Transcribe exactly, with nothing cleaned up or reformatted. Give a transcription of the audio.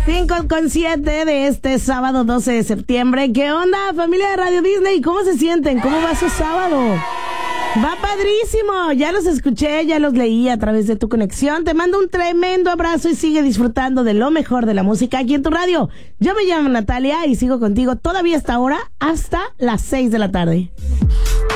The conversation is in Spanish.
cinco con siete de este sábado doce de septiembre. ¿Qué onda, familia de Radio Disney? ¿Cómo se sienten? ¿Cómo va su sábado? Va padrísimo, ya los escuché, ya los leí a través de tu conexión. Te mando un tremendo abrazo y sigue disfrutando de lo mejor de la música aquí en tu radio. Yo me llamo Natalia y sigo contigo todavía hasta ahora, hasta las seis de la tarde.